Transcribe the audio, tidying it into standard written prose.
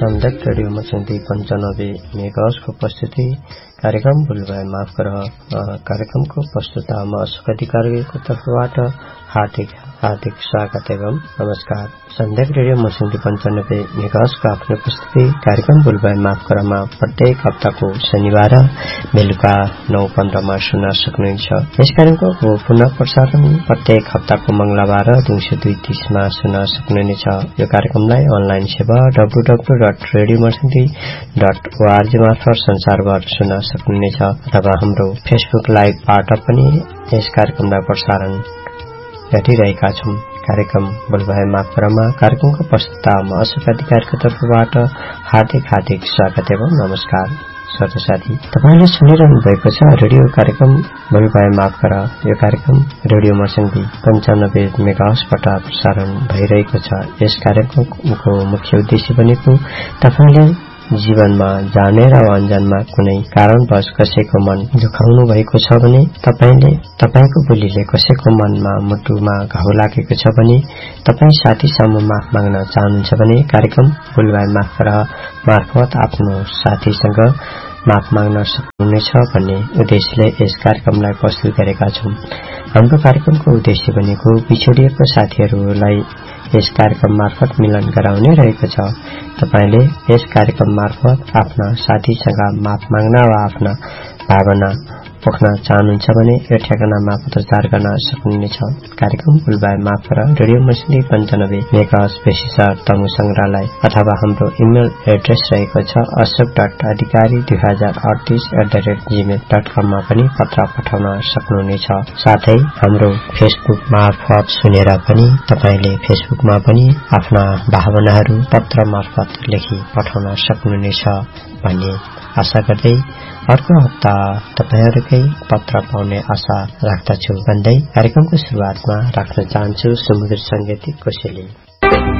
सामुदायिक रेडियो मचन्ती 95 मेगाहर्जको प्रस्तुति कार्यक्रम भुलभए माफ गर। कार्यक्रमको प्रस्तुता म अशोक अधिकारीको तर्फबाट हार्दिक स्वागत एवं नमस्कार। सामुदायिक रेडियो मचन्ती 95 मेगाहर्जको आफ्नो प्रस्तुति कार्यक्रम भुलभए माफ गरमा प्रत्येक हप्ताको शनिबार बेलुका 9:15 मा सुन्न सक्नुहुन्छ। यस कार्यक्रमको पुनः प्रसारण प्रत्येक हप्ताको मंगलबार दिउँसो 2:30 मा सुन्न सक्नुहुनेछ। यो कार्यक्रमलाई अनलाइन सेवा www.radiomerchanti.org मार्फत संसारभर सुन्न सक्नुहुनेछ अथवा हाम्रो फेसबुक लाइभबाट पनि यस कार्यक्रमलाई प्रसारण गरिरहेका छौं। कार्यक्रम भुलभए माफ गरमा कार्यक्रमको प्रस्तुता म अशोक अधिकारीको तर्फबाट हार्दिक स्वागत एवं नमस्कार। श्रोता साथी, तपाईले सुनिरहनु भएको छ रेडियो कार्यक्रम भुलभए माफ गर। यो कार्यक्रम रेडियो मर्चेन्टी 95 मेगाहर्जबाट प्रसारण भइरहेको छ। यस कार्यक्रमको मुख्य उद्देश्य भनेको तपाईले जीवनमा जानेर वा अनजानमा कुनै कारणवश कसैको मन दुखाउनु भएको छ भने, तपाईको बोलीले कसैको मनमा मुटुमा घाउ लागेको छ भने, तपाई साथीसम्म माफ माग्न चाहनुहुन्छ भने कार्यक्रम भुलभए माफ गर मार्फत आफ्नो साथीसँग माफ माग्न सक्नुहुनेछ भन्ने उद्देश्यले यस कार्यक्रमलाई प्रस्तुत गरेका छौं। हाम्रो कार्यक्रमको उद्देश्य भनेको पिछडिएको साथीहरूलाई यस कार्यक्रम मार्फत मिलन गराउने रहेको छ। तपाईले यस कार्यक्रम मार्फत आफ्ना साथीसँग माफ माग्न वा आफ्ना भावना पोख्न चाहनुहुन्छ भने यो ठेगानामा पत्रचार गर्न सक्नुहुनेछ। कार्यक्रम भुलभए माफ गर रेडियो मर्चेन्टी 95 मेगाहर्ज बेसिसर तमु संग्रहालय अथवा हाम्रो इमेल एड्रेस रहेको छ ashok.adhikari2038@gmail.com मा पनि पत्र पठाउन सक्नुहुनेछ। साथै हाम्रो फेसबुक मार्फत सुनेर पनि तपाईले फेसबुकमा पनि आफ्ना भावनाहरू पत्र मार्फत लेखी पठाउन सक्नुहुनेछ भन्ने आशा गर्दै अर्को हप्ता तपाईहरुकै पत्र पाउने आशा राख्दछु भन्दै कार्यक्रमको सुरुवातमा राख्न चाहन्छु सुमधुर संगीतको कोसेली।